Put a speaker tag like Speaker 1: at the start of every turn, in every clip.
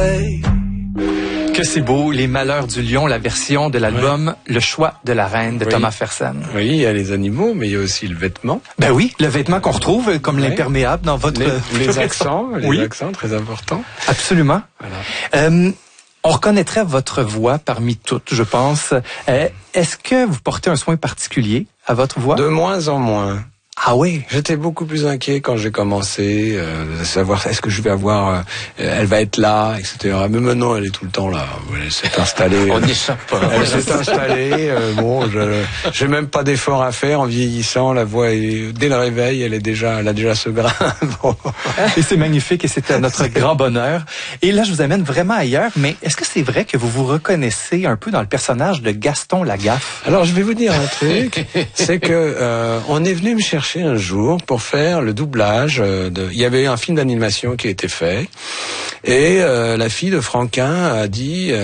Speaker 1: play.
Speaker 2: Que c'est beau, Les Malheurs du Lion, la version de l'album Le Choix de la Reine de Thomas Fersen.
Speaker 3: Oui, il y a les animaux, mais il y a aussi le vêtement.
Speaker 2: Ben oui, le vêtement qu'on retrouve comme l'imperméable dans votre...
Speaker 3: Les accents, accents très importants.
Speaker 2: Absolument.
Speaker 3: Voilà.
Speaker 2: On reconnaîtrait votre voix parmi toutes, je pense. Est-ce que vous portez un soin particulier à votre voix?
Speaker 3: De moins en moins.
Speaker 2: Ah oui.
Speaker 3: J'étais beaucoup plus inquiet quand j'ai commencé, de savoir est-ce que je vais avoir, elle va être là, etc. Mais maintenant, elle est tout le temps là. Elle s'est installée.
Speaker 2: On n'échappe pas.
Speaker 3: Elle s'est installée. Bon, j'ai même pas d'effort à faire en vieillissant. La voix est, dès le réveil, elle a déjà ce grain. Bon.
Speaker 2: Et c'est magnifique et c'était notre grand bonheur. Et là, je vous amène vraiment ailleurs. Mais est-ce que c'est vrai que vous vous reconnaissez un peu dans le personnage de Gaston Lagaffe?
Speaker 3: Alors, je vais vous dire un truc. C'est que on est venu me chercher un jour pour faire le doublage il y avait un film d'animation qui a été fait et la fille de Franquin a dit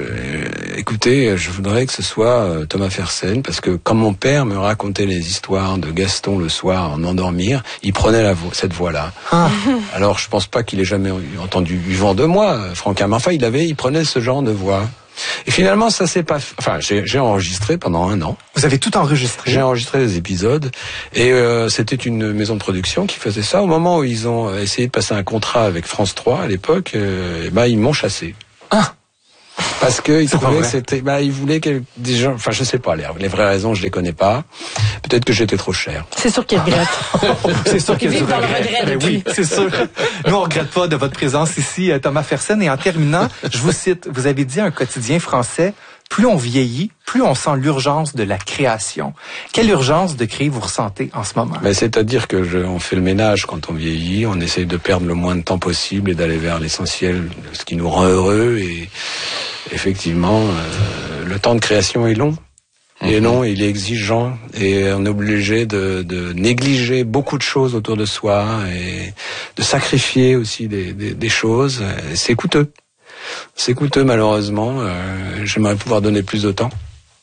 Speaker 3: écoutez, je voudrais que ce soit Thomas Fersen parce que quand mon père me racontait les histoires de Gaston le soir en endormir, il prenait cette voix-là. Ah. Alors je pense pas qu'il ait jamais entendu vent de moi, Franquin, mais enfin il prenait ce genre de voix. Et finalement, ça s'est pas... Enfin, j'ai enregistré pendant 1 an.
Speaker 2: Vous avez tout enregistré?
Speaker 3: J'ai enregistré les épisodes. Et c'était une maison de production qui faisait ça. Au moment où ils ont essayé de passer un contrat avec France 3 à l'époque, ils m'ont chassé.
Speaker 2: Ah.
Speaker 3: Parce que ils trouvaient que c'était... ils voulaient que des gens... Enfin, je sais pas, les vraies raisons, je les connais pas. Peut-être que j'étais trop cher.
Speaker 4: C'est sûr qu'ils regrettent.
Speaker 2: C'est sûr qu'ils
Speaker 4: regrettent.
Speaker 2: Oui, c'est sûr. Nous, on regrette pas de votre présence ici, Thomas Fersen. Et en terminant, je vous cite, vous avez dit à un quotidien français, plus on vieillit, plus on sent l'urgence de la création. Quelle urgence de créer vous ressentez en ce moment?
Speaker 3: C'est-à-dire que on fait le ménage quand on vieillit, on essaye de perdre le moins de temps possible et d'aller vers l'essentiel, ce qui nous rend heureux. Et effectivement, le temps de création est long. Et non, il est exigeant et on est obligé de négliger beaucoup de choses autour de soi et de sacrifier aussi des choses. C'est coûteux. C'est coûteux malheureusement. J'aimerais pouvoir donner plus de temps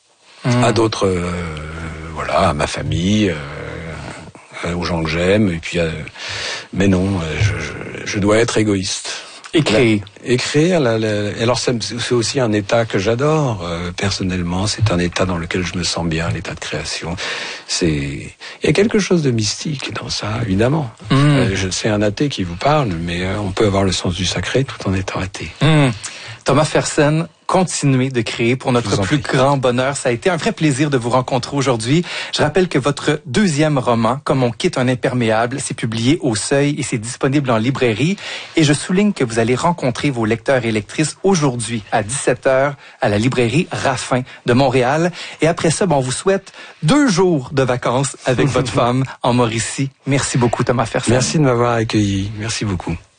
Speaker 3: à d'autres, à ma famille, aux gens que j'aime. Et puis, mais non, je dois être égoïste. Écrire, alors c'est aussi un état que j'adore personnellement. C'est un état dans lequel je me sens bien, l'état de création. Il y a quelque chose de mystique dans ça, évidemment. C'est un athée qui vous parle, mais on peut avoir le sens du sacré tout en étant athée.
Speaker 2: Thomas Fersen, continuez de créer pour notre plus grand bonheur. Ça a été un vrai plaisir de vous rencontrer aujourd'hui. Je rappelle que votre 2e roman, Comme on quitte un imperméable, c'est publié au Seuil et c'est disponible en librairie. Et je souligne que vous allez rencontrer vos lecteurs et lectrices aujourd'hui à 17h à la librairie Raffin de Montréal. Et après ça, on vous souhaite 2 jours de vacances avec votre femme en Mauricie. Merci beaucoup, Thomas Fersen.
Speaker 3: Merci de m'avoir accueilli. Merci beaucoup.